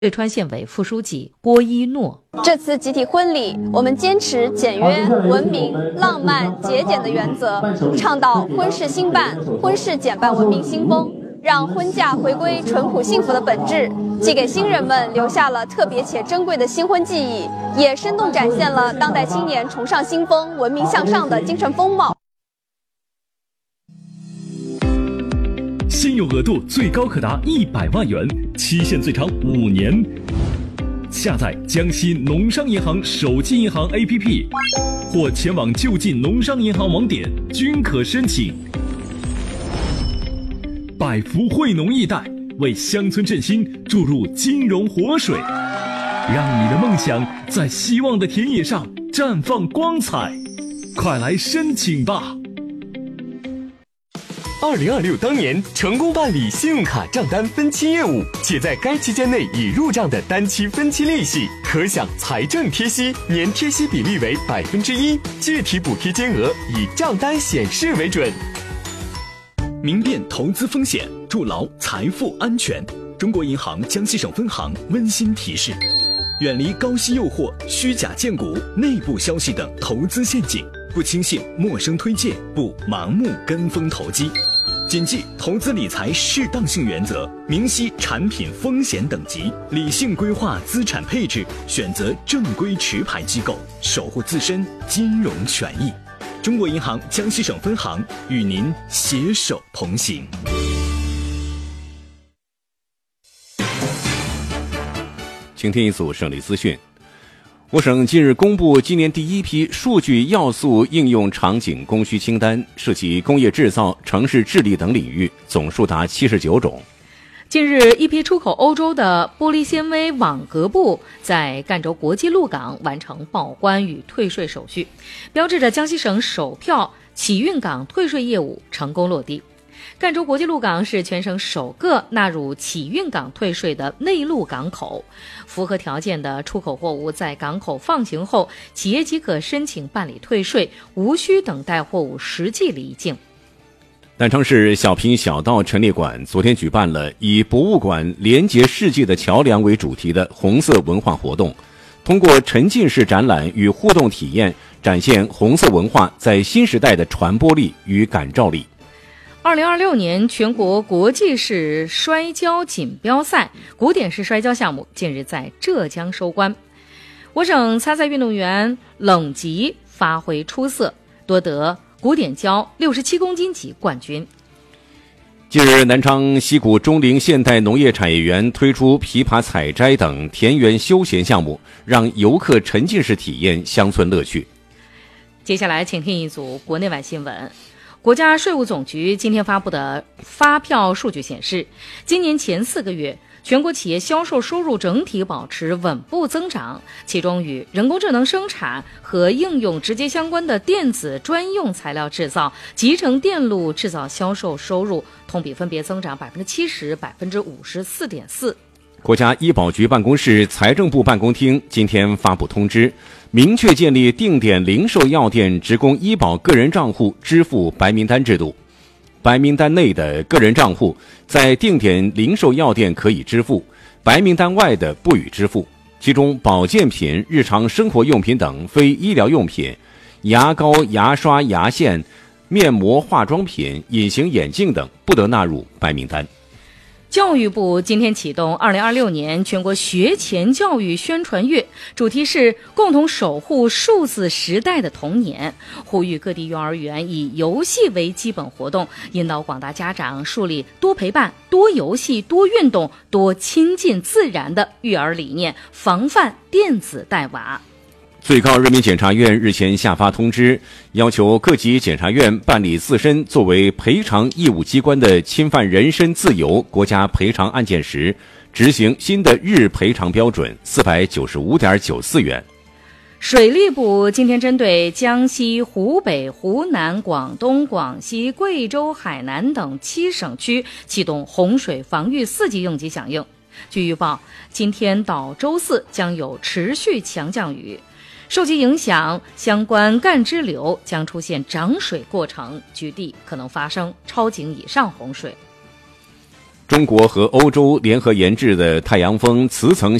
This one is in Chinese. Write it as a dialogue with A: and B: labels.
A: 瑞川县委副书记郭一诺：
B: 这次集体婚礼，我们坚持简约、文明、浪漫、节俭的原则，倡导婚事兴办、婚事简办文明新风，让婚嫁回归淳朴幸福的本质，既给新人们留下了特别且珍贵的新婚记忆，也生动展现了当代青年崇尚新风、文明向上的精神风貌。
C: 现有额度最高可达100万元，期限最长5年。下载江西农商银行手机银行 APP， 或前往就近农商银行网点均可申请。百福惠农易贷为乡村振兴注入金融活水，让你的梦想在希望的田野上绽放光彩。快来申请吧
D: ！2026当年成功办理信用卡账单分期业务，且在该期间内已入账的单期分期利息，可享财政贴息，年贴息比例为1%，具体补贴金额以账单显示为准。
C: 明辨投资风险，筑牢财富安全。中国银行江西省分行温馨提示：远离高息诱惑、虚假荐股、内部消息等投资陷阱，不轻信陌生推荐，不盲目跟风投机。谨记投资理财适当性原则，明晰产品风险等级，理性规划资产配置，选择正规持牌机构，守护自身金融权益。中国银行江西省分行与您携手同行。
E: 请听一组省里资讯。我省近日公布今年第一批数据要素应用场景供需清单，涉及工业制造、城市治理等领域，总数达79种。
A: 近日，一批出口欧洲的玻璃纤维网格布在赣州国际陆港完成报关与退税手续，标志着江西省首票启运港退税业务成功落地。赣州国际陆港是全省首个纳入启运港退税的内陆港口，符合条件的出口货物在港口放行后，企业即可申请办理退税，无需等待货物实际离境。
E: 南昌市小坪小道陈列馆昨天举办了以博物馆连结世界的桥梁为主题的红色文化活动，通过沉浸式展览与互动体验，展现红色文化在新时代的传播力与感召力。
A: 2026年全国国际式摔跤锦标赛古典式摔跤项目近日在浙江收官，我省参赛运动员冷吉发挥出色，夺得古典跤67公斤级冠军。
E: 近日，南昌西谷钟陵现代农业产业园推出枇杷采摘等田园休闲项目，让游客沉浸式体验乡村乐趣。
A: 接下来请听一组国内外新闻。国家税务总局今天发布的发票数据显示，今年前4个月，全国企业销售收入整体保持稳步增长，其中与人工智能生产和应用直接相关的电子专用材料制造、集成电路制造销售收入同比分别增长70%、54.4%。
E: 国家医保局办公室、财政部办公厅今天发布通知，明确建立定点零售药店职工医保个人账户支付白名单制度。白名单内的个人账户在定点零售药店可以支付，白名单外的不予支付。其中保健品、日常生活用品等非医疗用品、牙膏、牙刷、牙线、面膜、化妆品、隐形眼镜等不得纳入白名单。
A: 教育部今天启动2026年全国学前教育宣传月，主题是共同守护数字时代的童年，呼吁各地幼儿园以游戏为基本活动，引导广大家长树立多陪伴、多游戏、多运动、多亲近自然的育儿理念，防范电子带娃。
E: 最高人民检察院日前下发通知，要求各级检察院办理自身作为赔偿义务机关的侵犯人身自由国家赔偿案件时，执行新的日赔偿标准495.94元。
A: 水利部今天针对江西、湖北、湖南、广东、广西、贵州、海南等7省区启动洪水防御4级应急响应。据预报，今天到周4将有持续强降雨。受其影响，相关干支流将出现涨水过程，局地可能发生超警以上洪水。
E: 中国和欧洲联合研制的太阳风磁层